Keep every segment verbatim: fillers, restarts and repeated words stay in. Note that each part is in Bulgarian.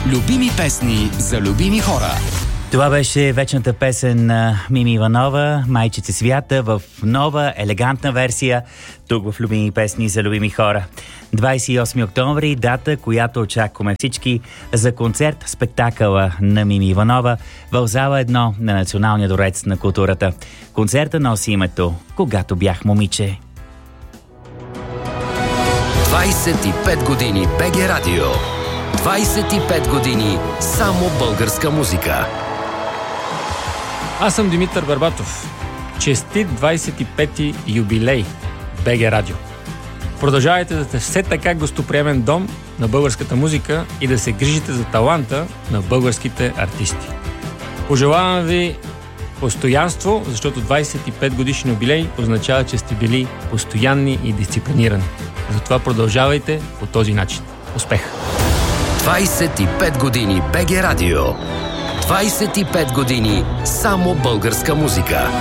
Любими песни за любими хора. Това беше вечната песен на Мими Иванова, Майчице Свята, в нова, елегантна версия, тук в Любими песни за любими хора. двадесет и осми октомври, дата, която очакваме всички за концерт, спектакъла на Мими Иванова в зала едно на Националния дворец на културата. Концерта носи името "Когато бях момиче". двадесет и пет години БГ Радио. двадесет и пет години само българска музика. Аз съм Димитър Барбатов. Честит двадесет и пети юбилей БГ Радио. Продължавайте да сте все така гостоприемен дом на българската музика и да се грижите за таланта на българските артисти. Пожелавам ви постоянство, защото двадесет и пет годишен юбилей означава, че сте били постоянни и дисциплинирани. Затова продължавайте по този начин. Успех! двадесет и пет години БГ Радио. двадесет и пет години само българска музика.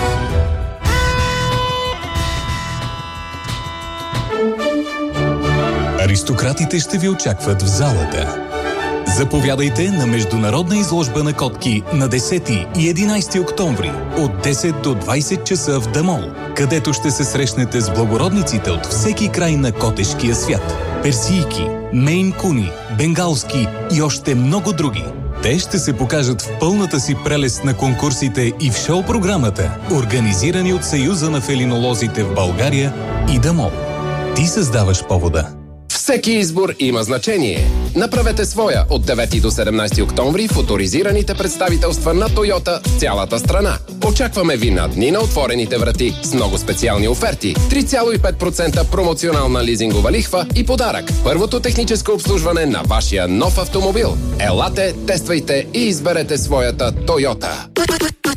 Аристократите ще ви очакват в залата. Заповядайте на международна изложба на котки на десети и единадесети октомври от десет до двадесет часа в Дамол, където ще се срещнете с благородниците от всеки край на котешкия свят. Персийки, мейн куни, бенгалски и още много други. Те ще се покажат в пълната си прелест на конкурсите и в шоу-програмата, организирани от Съюза на фелинолозите в България и Дамол. Ти създаваш повода. Всеки избор има значение. Направете своя от девети до седемнадесети октомври в оторизираните представителства на Тойота в цялата страна. Очакваме ви на дни на отворените врати с много специални оферти, три цяло и пет процента промоционална лизингова лихва и подарък. Първото техническо обслужване на вашия нов автомобил. Елате, тествайте и изберете своята Тойота.